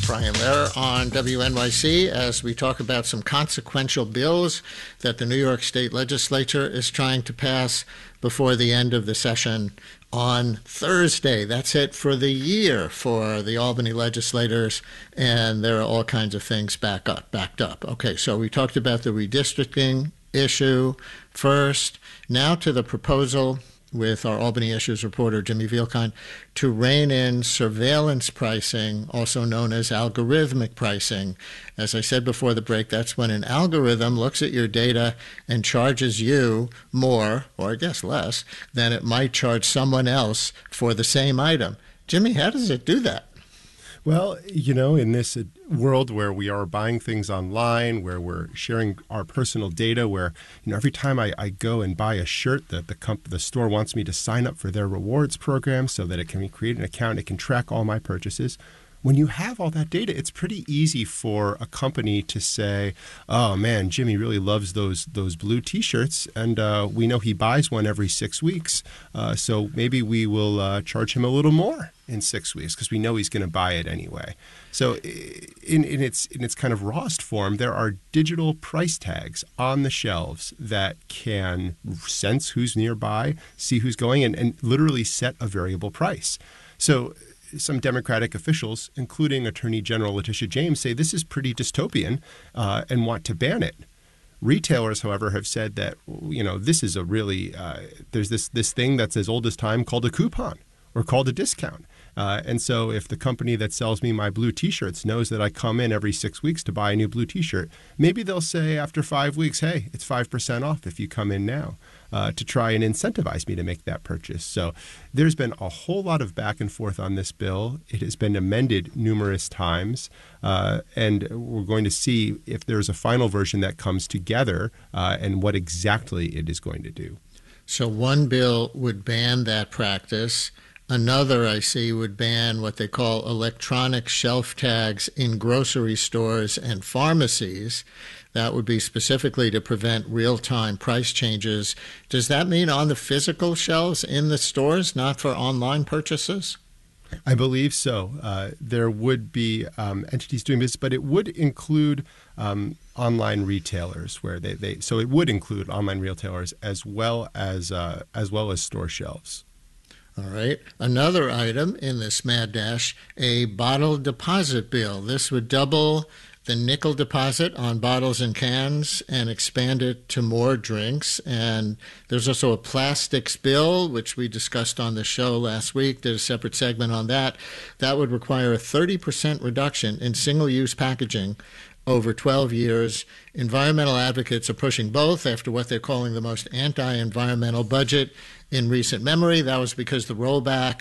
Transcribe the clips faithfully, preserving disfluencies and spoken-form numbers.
Brian Lehrer on W N Y C as we talk about some consequential bills that the New York State Legislature is trying to pass before the end of the session on Thursday. That's it for the year for the Albany legislators, and there are all kinds of things back up, backed up. Okay, so we talked about the redistricting issue first. Now to the proposal with our Albany Issues reporter, Jimmy Vielkind, to rein in surveillance pricing, also known as algorithmic pricing. As I said before the break, that's when an algorithm looks at your data and charges you more, or I guess less, than it might charge someone else for the same item. Jimmy, how does it do that? Well, you know, in this world where we are buying things online, where we're sharing our personal data, where, you know, every time I, I go and buy a shirt, the the, comp- the store wants me to sign up for their rewards program so that it can create an account, it can track all my purchases. When you have all that data, it's pretty easy for a company to say, oh, man, Jimmy really loves those those blue T-shirts, and uh, we know he buys one every six weeks, uh, so maybe we will uh, charge him a little more in six weeks because we know he's going to buy it anyway. So in, in, its, in its kind of rawest form, there are digital price tags on the shelves that can sense who's nearby, see who's going, and, and literally set a variable price. So some Democratic officials, including Attorney General Letitia James, say this is pretty dystopian uh, and want to ban it. Retailers, however, have said that, you know, this is a really uh, there's this this thing that's as old as time called a coupon or called a discount. Uh, and so if the company that sells me my blue T-shirts knows that I come in every six weeks to buy a new blue T-shirt, maybe they'll say after five weeks, hey, it's five percent off if you come in now. Uh, to try and incentivize me to make that purchase. So there's been a whole lot of back and forth on this bill. It has been amended numerous times, uh, and we're going to see if there's a final version that comes together uh, and what exactly it is going to do. So one bill would ban that practice. Another, I see, would ban what they call electronic shelf tags in grocery stores and pharmacies. That would be specifically to prevent real-time price changes. Does that mean on the physical shelves in the stores, not for online purchases? I believe so. Uh, there would be um, entities doing this, but it would include um, online retailers, where they, they so it would include online retailers as well as uh, as well as store shelves. All right. Another item in this mad dash, a bottle deposit bill. This would double the nickel deposit on bottles and cans and expand it to more drinks. And there's also a plastics bill, which we discussed on the show last week. There's a separate segment on that. That would require a thirty percent reduction in single-use packaging over twelve years. Environmental advocates are pushing both after what they're calling the most anti-environmental budget in recent memory. That was because the rollback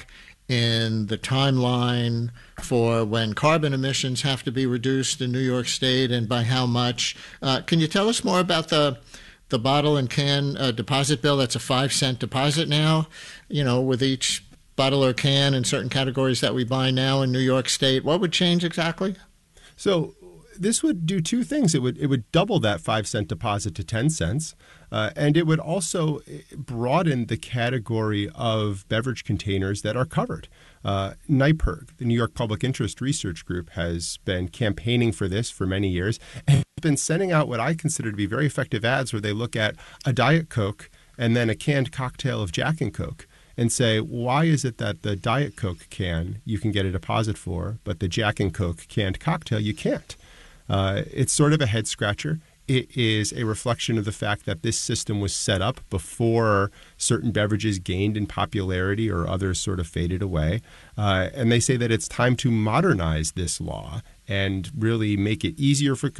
in the timeline for when carbon emissions have to be reduced in New York State and by how much. Uh, can you tell us more about the the bottle and can uh, deposit bill? That's a five cent deposit now, you know, with each bottle or can in certain categories that we buy now in New York State. What would change exactly? So this would do two things. It would it would double that five cent deposit to ten cents, uh, and it would also broaden the category of beverage containers that are covered. Uh, NYPIRG, the New York Public Interest Research Group, has been campaigning for this for many years and been sending out what I consider to be very effective ads where they look at a Diet Coke and then a canned cocktail of Jack and Coke and say, why is it that the Diet Coke can you can get a deposit for, but the Jack and Coke canned cocktail you can't? Uh, it's sort of a head scratcher. It is a reflection of the fact that this system was set up before certain beverages gained in popularity or others sort of faded away. Uh, and they say that it's time to modernize this law and really make it easier for